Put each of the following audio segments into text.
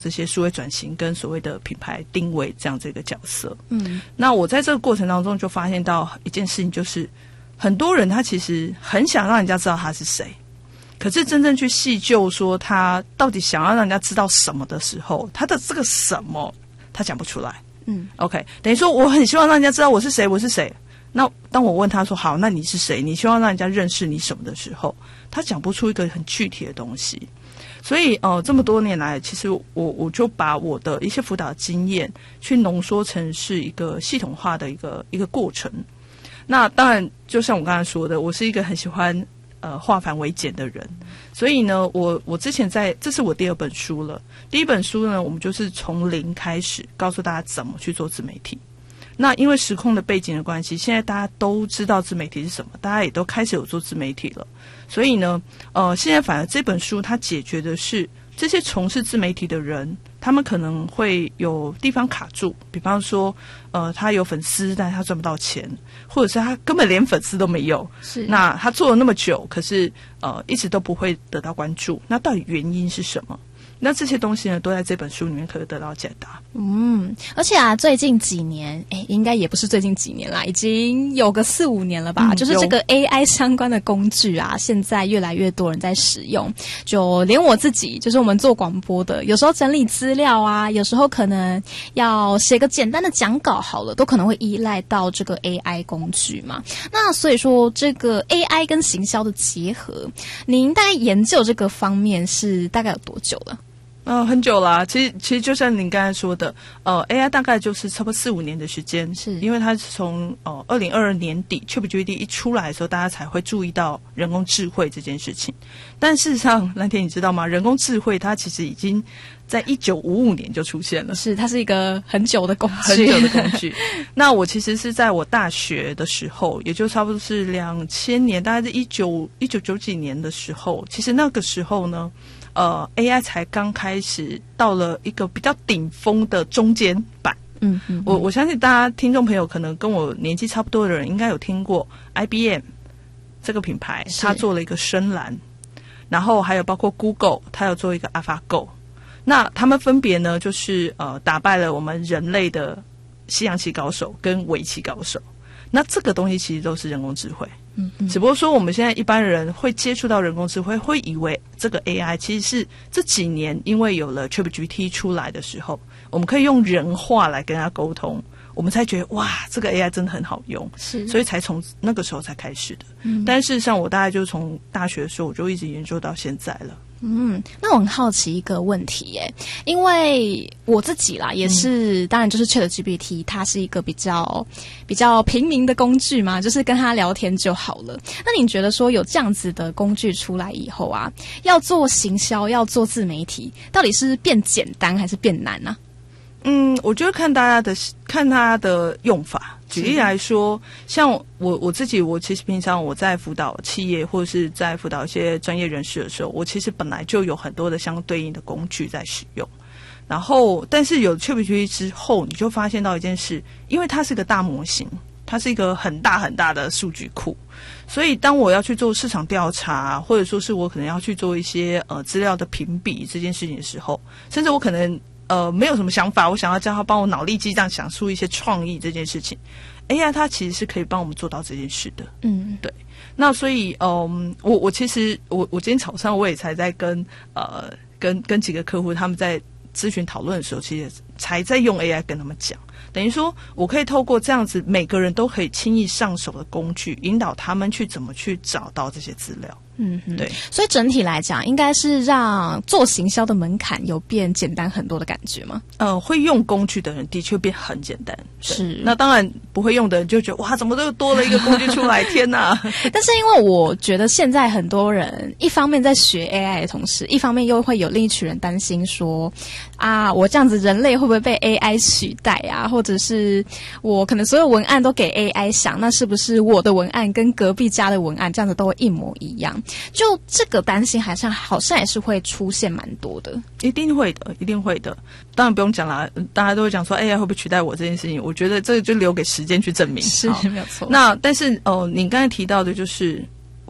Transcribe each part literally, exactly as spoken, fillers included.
这些数位转型跟所谓的品牌定位这样这个角色。 嗯， 那我在这个过程当中就发现到一件事情，就是很多人他其实很想让人家知道他是谁，可是真正去细究说他到底想要让人家知道什么的时候，他的这个什么他讲不出来。 嗯 OK， 等于说我很希望让人家知道我是谁我是谁，那当我问他说好，那你是谁，你希望让人家认识你什么的时候，他讲不出一个很具体的东西。所以呃，这么多年来，其实我我就把我的一些辅导经验去浓缩成是一个系统化的一个一个过程。那当然就像我刚才说的，我是一个很喜欢呃化繁为简的人，所以呢我我之前在这是我第二本书了。第一本书呢，我们就是从零开始告诉大家怎么去做自媒体。那因为时空的背景的关系，现在大家都知道自媒体是什么，大家也都开始有做自媒体了。所以呢呃现在反而这本书它解决的是这些从事自媒体的人，他们可能会有地方卡住，比方说呃他有粉丝但是他赚不到钱，或者是他根本连粉丝都没有， 是那他做了那么久，可是呃一直都不会得到关注，那到底原因是什么？那这些东西呢，都在这本书里面可以得到解答。 嗯，而且啊，最近几年，哎，应该也不是最近几年啦，已经有个四五年了吧。嗯、就是这个 A I 相关的工具啊，现在越来越多人在使用。就连我自己，就是我们做广播的，有时候整理资料啊，有时候可能要写个简单的讲稿，好了，都可能会依赖到这个 A I 工具嘛。那所以说，这个 A I 跟行销的结合，您大概研究这个方面是大概有多久了？ 呃，很久啦、啊。其实，其实就像您刚才说的，呃 ，A I 大概就是差不多四五年的时间， 是因为它是从呃二零二二年底 ChatGPT 一出来的时候，大家才会注意到人工智慧这件事情。但事实上，蓝田你知道吗？人工智慧它其实已经在一九五五年就出现了， 是它是一个很久的工具， 很久的工具。那我其实是在我大学的时候，也就差不多是两千年，大概是一九一九九几年的时候，其实那个时候呢。呃 ，A I 才刚开始到了一个比较顶峰的中间版。 嗯嗯， 我我相信大家听众朋友可能跟我年纪差不多的人，应该有听过 I B M 这个品牌，它做了一个深蓝，然后还有包括 Google， 它有做一个 AlphaGo。那他们分别呢，就是呃打败了我们人类的西洋棋高手跟围棋高手。那这个东西其实都是人工智慧。 嗯嗯， 只不过说我们现在一般人会接触到人工智慧，会以为这个 A I 其实是这几年因为有了 ChatGPT 出来的时候，我们可以用人话来跟他沟通，我们才觉得哇，这个 A I 真的很好用， 是， 所以才从那个时候才开始的。 嗯， 但事实上我大概就从大学的时候我就一直研究到现在了。 嗯，那我很好奇一个问题耶，因为我自己啦也是，嗯、当然就是 ChatGPT， 它是一个比较比较平民的工具嘛，就是跟他聊天就好了。那你觉得说有这样子的工具出来以后啊，要做行销，要做自媒体，到底是变简单还是变难呢、啊？ 嗯，我觉得看大家的看他的用法。举例来说，像我我自己，我其实平常我在辅导企业或者是在辅导一些专业人士的时候，我其实本来就有很多的相对应的工具在使用。然后，但是有 ChatGPT 之后，你就发现到一件事，因为它是个大模型，它是一个很大很大的数据库，所以当我要去做市场调查，或者说是我可能要去做一些呃资料的评比这件事情的时候，甚至我可能。呃，没有什么想法，我想要叫他帮我脑力激荡，想出一些创意这件事情 ，A I 它其实是可以帮我们做到这件事的。 嗯， 对。那所以，嗯，我我其实我我今天早上我也才在跟呃跟跟几个客户他们在咨询讨论的时候，其实才在用 A I 跟他们讲，等于说我可以透过这样子每个人都可以轻易上手的工具，引导他们去怎么去找到这些资料。 嗯嗯， 对， 所以整体来讲，应该是让做行销的门槛有变简单很多的感觉吗？ 呃，会用工具的人的确变很简单， 是。 那当然不会用的人就觉得哇，怎么都多了一个工具出来，天哪！ 但是因为我觉得现在很多人一方面在学 A I 的同时，一方面又会有另一群人担心说啊，我这样子人类会不会被 A I 取代啊？或者是我可能所有文案都给 A I 想，那是不是我的文案跟隔壁家的文案这样子都会一模一样？就这个担心好像好像也是会出现蛮多的。 一定会的，一定会的。当然不用讲啦，大家都会讲说 A I 会不会取代我这件事情，我觉得这个就留给时间去证明。 是没有错。 那但是哦，你刚才提到的就是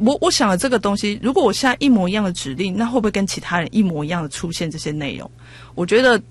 我我想了这个东西，如果我现在一模一样的指令，那会不会跟其他人一模一样的出现这些内容？我觉得